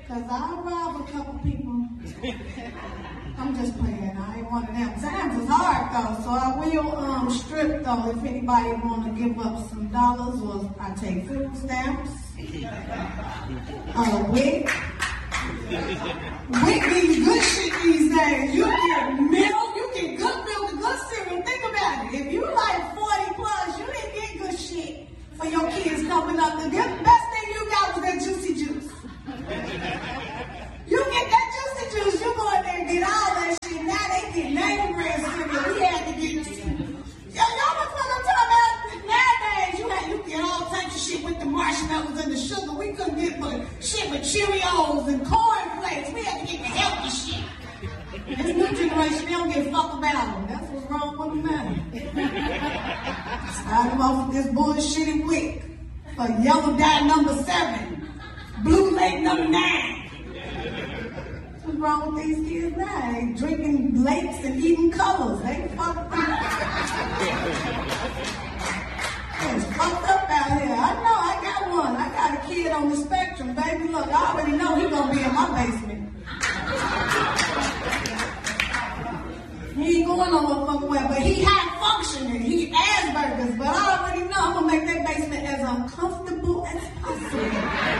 Cause I rob a couple people. I'm just playing. I ain't one of them. Times is hard though, so I will strip though if anybody want to give up some dollars, or I take food stamps. WIC. WIC needs good shit these days. You get milk, you get good milk and good cereal. Think about it. If you like 40 plus, you didn't get good shit for your kids coming up. The best thing you got was that juicy juice. You get that juicy juice, you go in there and get all that shit. Now they get name brand cereal. We had to get y'all know what I'm talking about? Nowadays, you get all types of shit with the marshmallows and the sugar. We couldn't get but shit with Cheerios and cornflakes. We had to get the healthy shit. This new generation, they don't give a fuck about them. That's what's wrong with them now. Start them off with this bullshitty WIC for yellow dye number 7, blue lake number 9. What's wrong with these kids now? They drinking lakes and eating colors. They fucked up. It's fucked up out here. I know, I got one. I got a kid on the spectrum, baby. Look, I already know he's gonna be in my basement. He ain't going no motherfucking way, but he high functioning. He Asperger's, but I already know I'm gonna make that basement as uncomfortable as possible.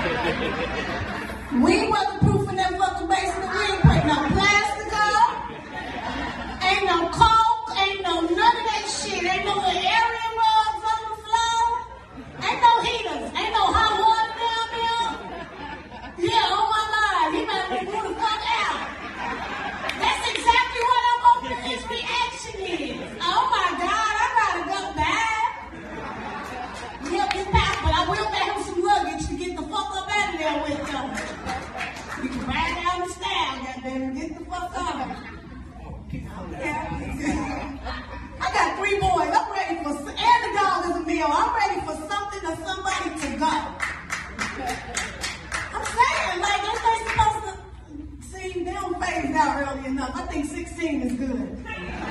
We ain't weatherproof in that fucking basement. We ain't putting no plastic up. Ain't no coke. Ain't no none of that shit. Ain't no little area rugs on the floor. Ain't no heaters. Ain't no hot water down there. Yeah, oh my God. He better be moved the fuck out. That's exactly what I'm hoping his reaction is. Oh my God, I gotta go back. Help his pass, but I will back him some luggage to get the fuck up out of there with them. You can ride down the style, goddamn, get the fuck out of it. I got 3 boys. I'm ready for, and the dog is a meal. I'm ready for something or somebody to go. I'm saying, like, aren't they supposed to? See, they don't phase out early enough. I think 16 is good.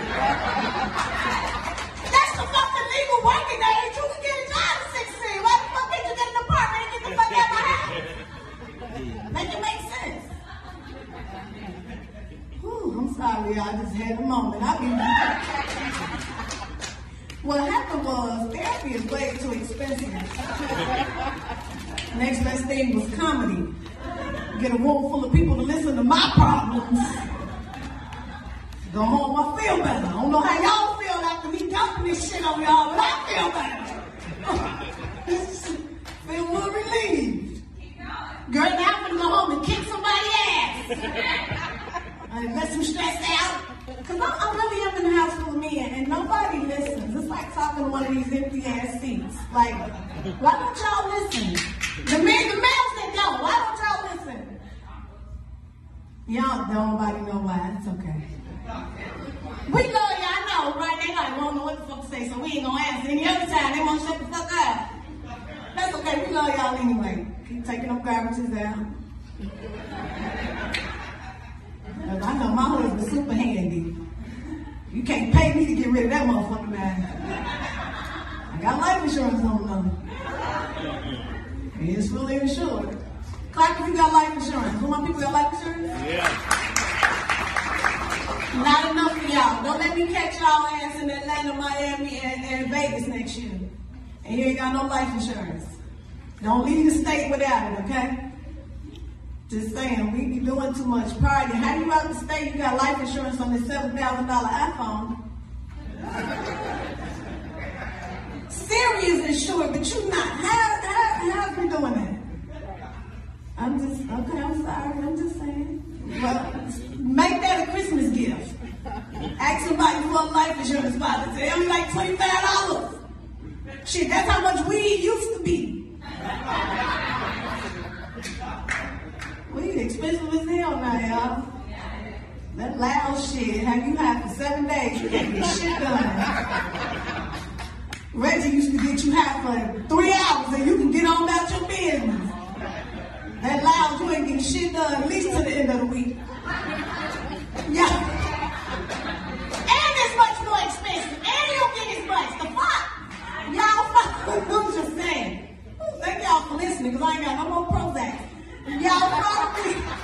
That's the fucking legal working age. You can get a job at 16. Why the fuck did you get an apartment and get the fuck out of my house? Make it make sense. Whew, I'm sorry, y'all. I just had a moment. What happened was, therapy is way too expensive. Next best thing was comedy. Get a room full of people to listen to my problems. Go home, I feel better. I don't know how y'all feel after me dumping this shit on y'all, but I feel better. Feel more relieved. Girl, now I'm gonna go home and kick somebody's ass. And let them stress out. Because I really am in the house full of men, and nobody listens. It's like talking to one of these empty ass seats. Like, why don't y'all listen? The males that don't, why don't y'all listen? Y'all don't nobody know why. It's okay. We love y'all, know, right? They like, we don't know what the fuck to say, so we ain't gonna answer. Any other time, they won't shut the fuck up. That's okay, we love y'all anyway. Keep taking them garbages out. I know my husband's super handy. You can't pay me to get rid of that motherfucker, man. I got life insurance on them. It's fully insured. Clap if you got life insurance. Who my people got life insurance? Yeah. Not enough for y'all. Don't let me catch y'all ass in Atlanta, Miami, and Vegas next year. And you ain't got no life insurance. Don't leave the state without it, okay? Just saying, we be doing too much party. How you out the state, you got life insurance on this $7,000 iPhone. Siri is insured, but you not. How's we doing that? I'm sorry, I'm just saying. Well, make that a Christmas gift. Ask somebody for a life insurance policy. They only like $25. Shit, that's how much weed used to be. Weed expensive as hell now, y'all. That loud shit, have you high for 7 days, you can't get shit done. Reggie used to get you high for 3 hours and you can get on about your business. That loud, you ain't getting shit done at least to the end of the week. Yeah. And it's much more expensive. And you don't get as much. The fuck? Y'all, I'm just saying. Thank y'all for listening, because I ain't got no more Prozac. Y'all follow me.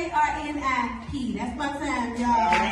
RNIP. That's my time, y'all.